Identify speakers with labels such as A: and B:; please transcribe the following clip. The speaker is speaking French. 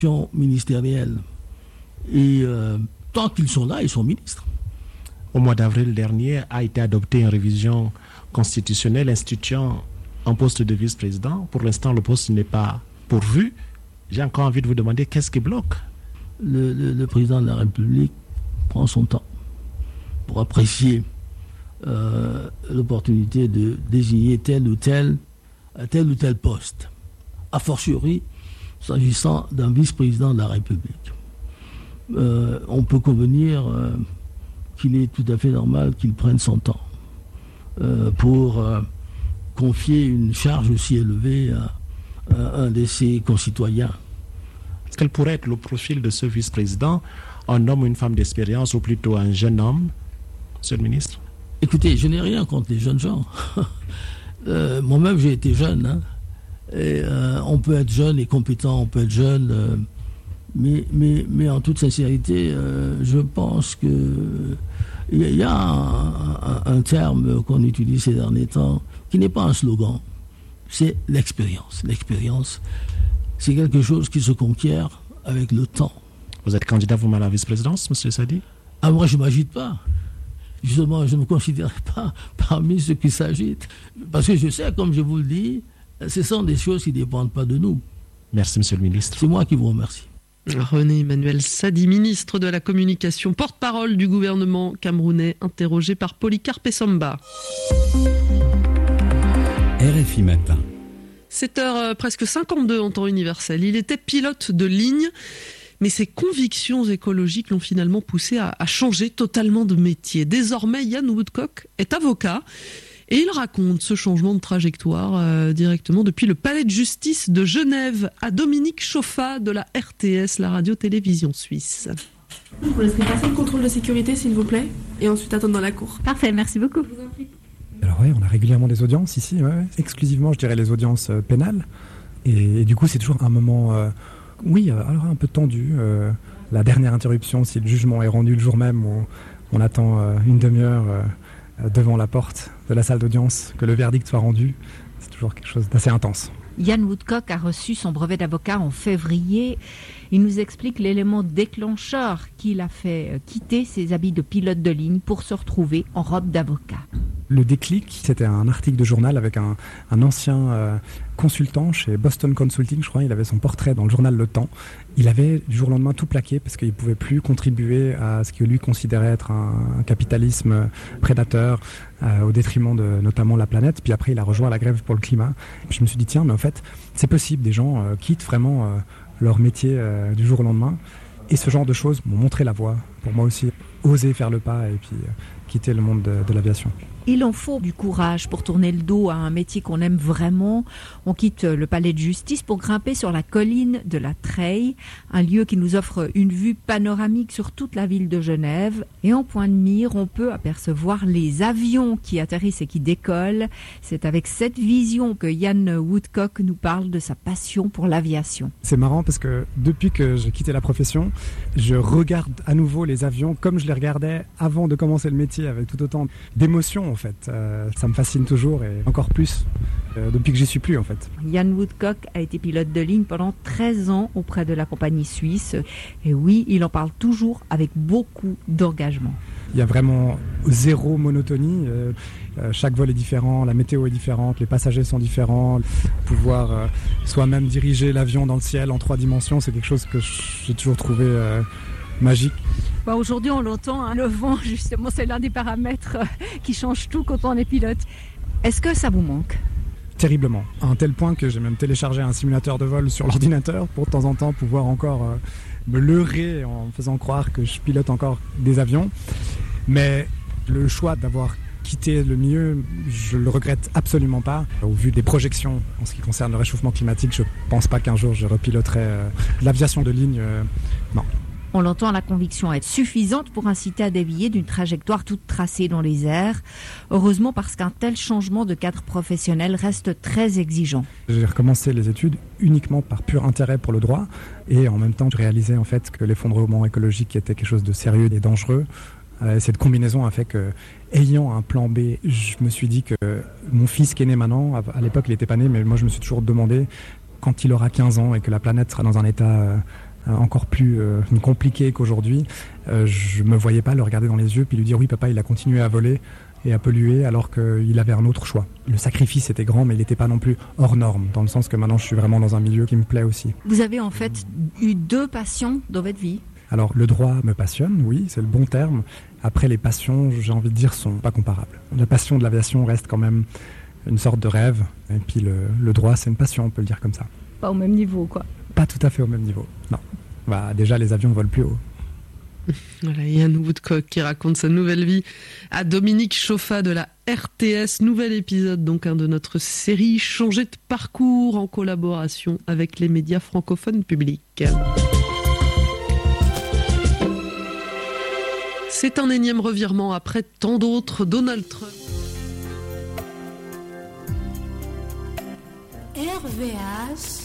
A: ministérielle. Et tant qu'ils sont là, ils sont ministres.
B: Au mois d'avril dernier, a été adoptée une révision constitutionnelle instituant un poste de vice-président. Pour l'instant, le poste n'est pas pourvu. J'ai encore envie de vous demander qu'est-ce qui bloque ?
A: Le président de la République prend son temps pour apprécier l'opportunité de désigner tel ou tel poste. A fortiori, s'agissant d'un vice-président de la République. On peut convenir qu'il est tout à fait normal qu'il prenne son temps pour confier une charge aussi élevée à un de ses concitoyens.
B: Est-ce quel pourrait être le profil de ce vice-président, un homme ou une femme d'expérience, ou plutôt un jeune homme, monsieur le ministre ?
A: Écoutez, je n'ai rien contre les jeunes gens. Moi-même, j'ai été jeune. Hein, et, on peut être jeune et compétent, on peut être jeune, mais en toute sincérité, je pense que il y a un terme qu'on utilise ces derniers temps, qui n'est pas un slogan, c'est l'expérience. L'expérience, c'est quelque chose qui se conquiert avec le temps.
B: Vous êtes candidat vous-même à la vice-présidence, monsieur Sadi ?
A: Ah, moi, je ne m'agite pas. Justement, je ne me considère pas parmi ceux qui s'agitent. Parce que je sais, comme je vous le dis, ce sont des choses qui ne dépendent pas de nous.
B: Merci, monsieur le ministre.
A: C'est moi qui vous remercie.
C: René-Emmanuel Sadi, ministre de la Communication, porte-parole du gouvernement camerounais, interrogé par Polycarpe Samba.
D: RFI Matin.
C: 7h presque 52 en temps universel. Il était pilote de ligne, mais ses convictions écologiques l'ont finalement poussé à changer totalement de métier. Désormais, Yann Woodcock est avocat et il raconte ce changement de trajectoire directement depuis le palais de justice de Genève à Dominique Chauffa de la RTS, la radio-télévision suisse.
E: Vous laisserez passer le contrôle de sécurité, s'il vous plaît, et ensuite attendre dans la cour.
F: Parfait, merci beaucoup.
E: Je vous en prie.
G: Alors oui, on a régulièrement des audiences ici, exclusivement je dirais les audiences pénales. Et du coup c'est toujours un moment, alors un peu tendu. La dernière interruption, si le jugement est rendu le jour même, où on attend une demi-heure devant la porte de la salle d'audience, que le verdict soit rendu, c'est toujours quelque chose d'assez intense.
F: Yann Woodcock a reçu son brevet d'avocat en février. Il nous explique l'élément déclencheur qui l'a fait quitter ses habits de pilote de ligne pour se retrouver en robe d'avocat.
G: Le déclic, c'était un article de journal avec un ancien consultant chez Boston Consulting, je crois. Il avait son portrait dans le journal Le Temps. Il avait du jour au lendemain tout plaqué parce qu'il ne pouvait plus contribuer à ce que lui considérait être un capitalisme prédateur au détriment de notamment la planète. Puis après, il a rejoint la grève pour le climat. Puis je me suis dit, tiens, mais en fait, c'est possible. Des gens quittent vraiment leur métier du jour au lendemain. Et ce genre de choses m'ont montré la voie pour moi aussi, oser faire le pas et puis quitter le monde de l'aviation.
F: Il en faut du courage pour tourner le dos à un métier qu'on aime vraiment. On quitte le palais de justice pour grimper sur la colline de la Treille, un lieu qui nous offre une vue panoramique sur toute la ville de Genève. Et en point de mire, on peut apercevoir les avions qui atterrissent et qui décollent. C'est avec cette vision que Yann Woodcock nous parle de sa passion pour l'aviation.
G: C'est marrant parce que depuis que j'ai quitté la profession, je regarde à nouveau les avions comme je les regardais avant de commencer le métier, avec tout autant d'émotion en fait. Ça me fascine toujours et encore plus depuis que j'y suis plus en fait.
F: Yann Woodcock a été pilote de ligne pendant 13 ans auprès de la compagnie suisse. Et oui, il en parle toujours avec beaucoup d'engagement.
G: Il y a vraiment zéro monotonie. Chaque vol est différent, la météo est différente, les passagers sont différents. Pouvoir soi-même diriger l'avion dans le ciel en 3 dimensions, c'est quelque chose que j'ai toujours trouvé magique.
H: Aujourd'hui, on l'entend, le vent, justement, c'est l'un des paramètres qui change tout quand on est pilote.
F: Est-ce que ça vous manque ?
G: Terriblement. À un tel point que j'ai même téléchargé un simulateur de vol sur l'ordinateur pour de temps en temps pouvoir encore me leurrer en faisant croire que je pilote encore des avions. Mais le choix d'avoir quitté le milieu, je le regrette absolument pas. Au vu des projections en ce qui concerne le réchauffement climatique, je pense pas qu'un jour je repiloterai l'aviation de ligne. Non.
F: On l'entend, la conviction est suffisante pour inciter à dévier d'une trajectoire toute tracée dans les airs. Heureusement, parce qu'un tel changement de cadre professionnel reste très exigeant. J'ai
G: recommencé les études uniquement par pur intérêt pour le droit et en même temps, je réalisais en fait que l'effondrement écologique était quelque chose de sérieux et dangereux. Cette combinaison a fait que, ayant un plan B, je me suis dit que mon fils qui est né maintenant, à l'époque il n'était pas né, mais moi je me suis toujours demandé, quand il aura 15 ans et que la planète sera dans un état encore plus compliqué qu'aujourd'hui. Je me voyais pas le regarder dans les yeux puis lui dire oui papa, il a continué à voler et à polluer alors qu'il avait un autre choix. Le sacrifice était grand, mais il n'était pas non plus hors norme, dans le sens que maintenant je suis vraiment dans un milieu qui me plaît aussi.
F: Vous avez en fait eu 2 passions dans votre vie.
G: Alors le droit me passionne, oui, c'est le bon terme. Après les passions, j'ai envie de dire, sont pas comparables. La passion de l'aviation reste quand même une sorte de rêve, et puis le droit c'est une passion, on peut le dire comme ça.
H: Pas au même niveau, quoi.
G: Pas tout à fait au même niveau, non. Déjà les avions volent plus haut.
C: Voilà, Yann Woodcock qui raconte sa nouvelle vie à Dominique Chauffa de la RTS. Nouvel épisode donc de notre série Changer de parcours en collaboration avec les médias francophones publics. C'est un énième revirement après tant d'autres. Donald Trump.
D: RVH